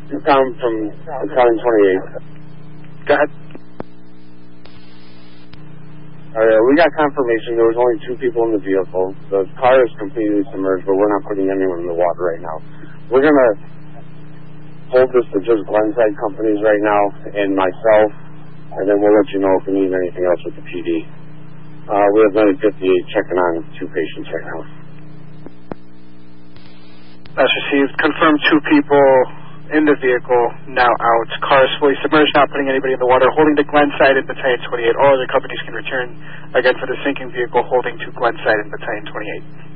Tom from Battalion 28. Go ahead. We got confirmation there was only 2 people in the vehicle. The car is completely submerged, but we're not putting anyone in the water right now. We're going to hold this to just Glenside companies right now and myself, and then we'll let you know if we need anything else with the PD. We have 958 checking on 2 patients right now. That's received. Confirmed 2 people in the vehicle, now out. Car is fully submerged, not putting anybody in the water. Holding to Glenside and Battalion 28. All other companies can return again for the sinking vehicle, holding to Glenside and Battalion 28.